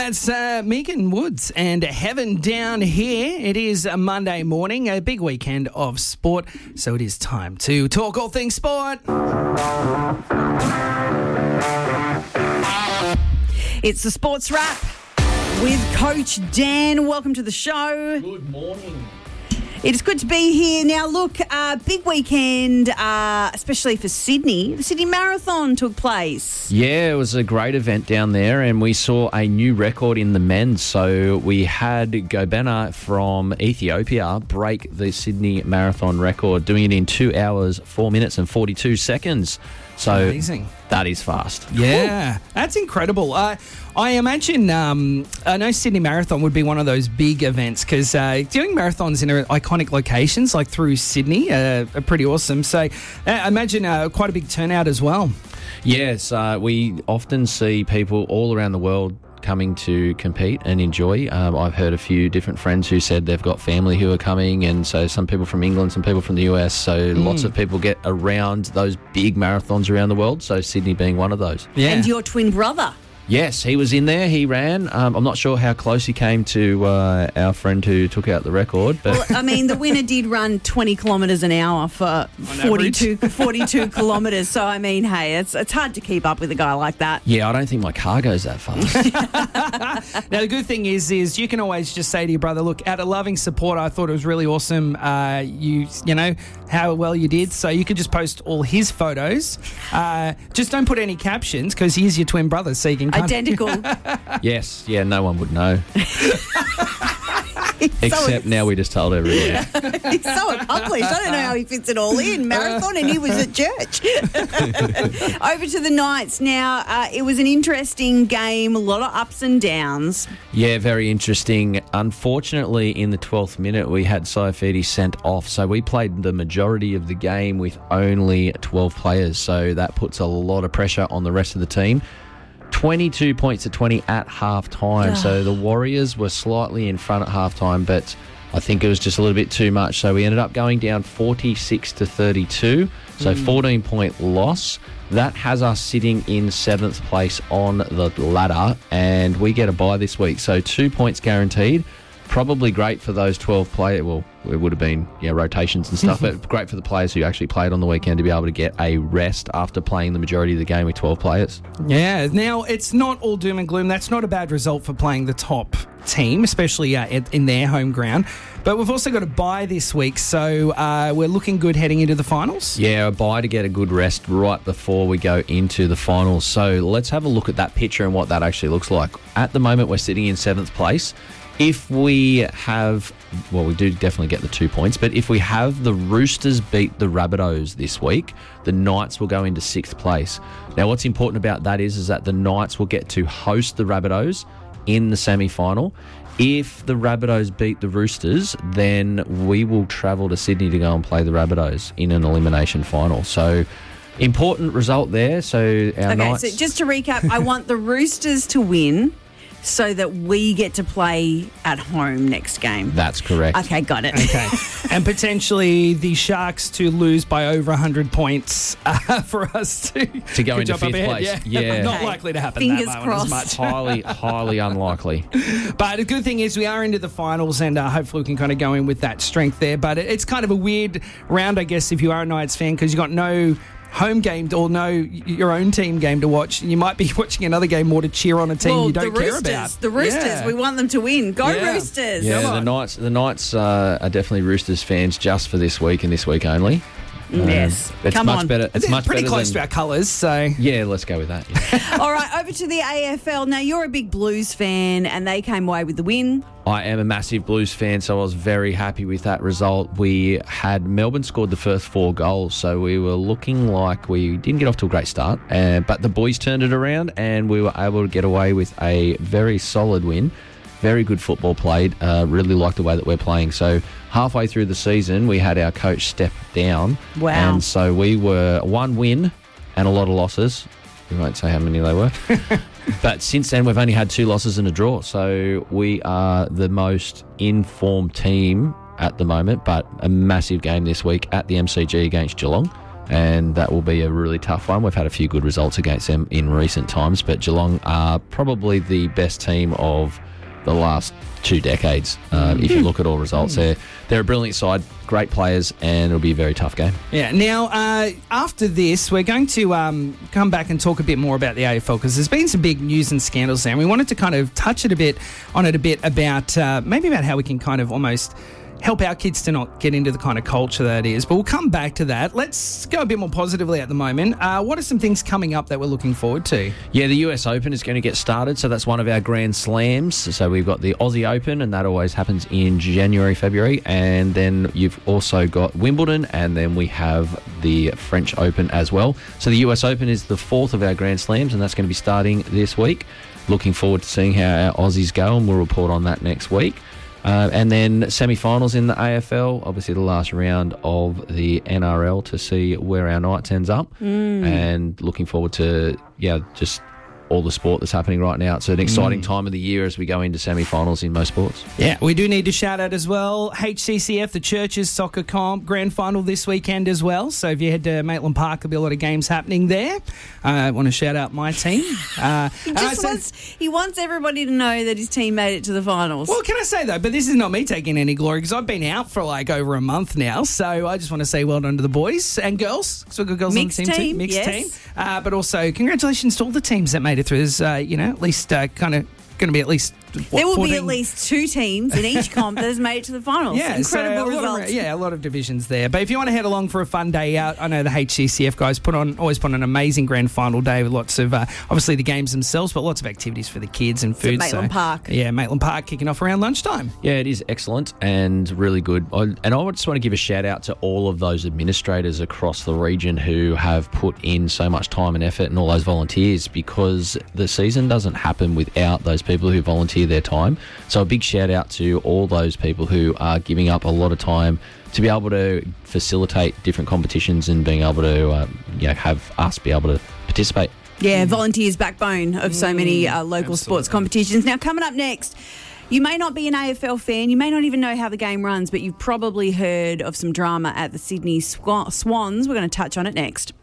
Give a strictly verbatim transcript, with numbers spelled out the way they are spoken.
That's uh, Megan Woods and Heaven Down Here. It is a Monday morning, a big weekend of sport, so it is time to talk all things sport. It's the Sports Wrap with Coach Dan. Welcome to the show. Good morning. It's good to be here. Now, look, uh, big weekend, uh, especially for Sydney. The Sydney Marathon took place. Yeah, it was a great event down there, and we saw a new record in the men's. So we had Gobena from Ethiopia break the Sydney Marathon record, doing it in two hours, four minutes and forty-two seconds. So Amazing. That is fast. Yeah, that's incredible. Uh, I imagine, um, I know Sydney Marathon would be one of those big events because uh, doing marathons in iconic locations like through Sydney uh, are pretty awesome. So uh, I imagine uh, quite a big turnout as well. Yes, uh, we often see people all around the world coming to compete and enjoy. Um, I've heard a few different friends who said they've got family who are coming, and so some people from England, some people from the U S, so mm. lots of people get around those big marathons around the world, so Sydney being one of those. Yeah. And your twin brother. Yes, he was in there. He ran. Um, I'm not sure how close he came to uh, our friend who took out the record. But well, I mean, the winner did run twenty kilometres an hour for forty-two, forty-two kilometres. So, I mean, hey, it's it's hard to keep up with a guy like that. Yeah, I don't think my car goes that fast. Now, the good thing is, is you can always just say to your brother, look, out of loving support, I thought it was really awesome. Uh, you, you know, how well you did. So you could just post all his photos. Uh, just don't put any captions because he is your twin brother, so you can identical. Yes, yeah, no one would know. Except so now we just told everyone. He's so accomplished. I don't know how he fits it all in. Marathon and he was at church. Over to the Knights now. Uh, it was an interesting game, a lot of ups and downs. Yeah, very interesting. Unfortunately, in the twelfth minute, we had Saifidi sent off. So we played the majority of the game with only twelve players. So that puts a lot of pressure on the rest of the team. twenty-two points to twenty at half-time. So the Warriors were slightly in front at half-time, but I think it was just a little bit too much. So we ended up going down forty-six to thirty-two. So mm. fourteen-point loss. That has us sitting in seventh place on the ladder, and we get a bye this week. So two points guaranteed. Probably great for those twelve players. Well, it would have been yeah, rotations and stuff, but great for the players who actually played on the weekend to be able to get a rest after playing the majority of the game with twelve players. Yeah, now it's not all doom and gloom. That's not a bad result for playing the top team, especially uh, in their home ground. But we've also got a bye this week, so uh, we're looking good heading into the finals. Yeah, a bye to get a good rest right before we go into the finals. So let's have a look at that picture and what that actually looks like. At the moment, we're sitting in seventh place. If we have, well, we do definitely get the two points, but if we have the Roosters beat the Rabbitohs this week, the Knights will go into sixth place. Now, what's important about that is, is that the Knights will get to host the Rabbitohs in the semi-final. If the Rabbitohs beat the Roosters, then we will travel to Sydney to go and play the Rabbitohs in an elimination final. So, important result there. So, our okay, Knights... so just to recap, I want the Roosters to win so that we get to play at home next game. That's correct. Okay, got it. Okay. And potentially the Sharks to lose by over one hundred points uh, for us to... To go into fifth place. Yeah. yeah. Not Okay. likely to happen Fingers that crossed. as much. Highly, highly unlikely. But the good thing is we are into the finals, and uh, hopefully we can kind of go in with that strength there. But it, it's kind of a weird round, I guess, if you are a Knights fan, because you've got no home game or no your own team game to watch. You might be watching another game more to cheer on a team well, you don't the care Roosters, about. The Roosters, Yeah. we want them to win. Go Yeah. Roosters. Yeah, Come the on. Knights, the Knights uh, are definitely Roosters fans just for this week and this week only. Yes. Um, it's Come much on. better. It's They're much pretty better close than, to our colours, so... Yeah, let's go with that. Yeah. All right, over to the A F L. Now, you're a big Blues fan, and they came away with the win. I am a massive Blues fan, so I was very happy with that result. We had Melbourne scored the first four goals, so we were looking like we didn't get off to a great start, uh, but the boys turned it around, and we were able to get away with a very solid win. Very good football played. Uh, really like the way that we're playing. So halfway through the season, we had our coach step down. Wow. And so we were one win and a lot of losses. We won't say how many they were. But since then, we've only had two losses and a draw. So we are the most informed team at the moment, but a massive game this week at the M C G against Geelong. and that will be a really tough one. We've had a few good results against them in recent times, but Geelong are probably the best team of the last two decades. Um, if you look at all results, they're, they're a brilliant side, great players, and it'll be a very tough game. Yeah. Now, uh, after this, we're going to um, come back and talk a bit more about the A F L because there's been some big news and scandals there, and we wanted to kind of touch it a bit on it a bit about uh, maybe about how we can kind of almost help our kids to not get into the kind of culture that is. But we'll come back to that. Let's go a bit more positively at the moment. Uh, what are some things coming up that we're looking forward to? Yeah, the U S Open is going to get started, so that's one of our Grand Slams. So we've got the Aussie Open, and that always happens in January, February. And then you've also got Wimbledon, and then we have the French Open as well. So the U S Open is the fourth of our Grand Slams, and that's going to be starting this week. Looking forward to seeing how our Aussies go, and we'll report on that next week. Uh, and then semi-finals in the A F L, obviously the last round of the N R L to see where our Knights ends up. Mm. And looking forward to, yeah, just all the sport that's happening right now. It's an exciting mm. time of the year as we go into semi-finals in most sports. Yeah, we do need to shout out as well, H C C F, the Churches Soccer Comp, grand final this weekend as well. So if you head to Maitland Park, there'll be a lot of games happening there. Uh, I want to shout out my team. Uh, he, just wants, he wants everybody to know that his team made it to the finals. Well, can I say, though, but this is not me taking any glory because I've been out for like over a month now. So I just want to say well done to the boys and girls. So we've got girls Mixed on the team, team too. Mixed yes. team. Uh, but also congratulations to all the teams that made it through. There's, uh, you know, at least uh, kind of going to be at least what, there will fourteen be at least two teams in each comp that has made it to the finals. Yeah, incredible so results. Of, yeah, a lot of divisions there. But if you want to head along for a fun day out, I know the H C C F guys put on always put on an amazing grand final day with lots of uh, obviously the games themselves, but lots of activities for the kids and food. It's at Maitland so, Park. Yeah, Maitland Park kicking off around lunchtime. Yeah, it is excellent and really good. I, and I just want to give a shout out to all of those administrators across the region who have put in so much time and effort and all those volunteers, because the season doesn't happen without those people who volunteer their time. So a big shout out to all those people who are giving up a lot of time to be able to facilitate different competitions and being able to uh, you know, have us be able to participate. Yeah, volunteers backbone of so many uh, local Absolutely. sports competitions. Now, coming up next, you may not be an A F L fan, you may not even know how the game runs, but you've probably heard of some drama at the Sydney Sw- Swans. We're going to touch on it next.